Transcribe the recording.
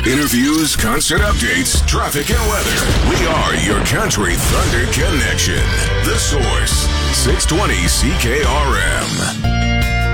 Interviews, concert updates, traffic, and weather. We are your Country Thunder Connection. The Source, 620 CKRM.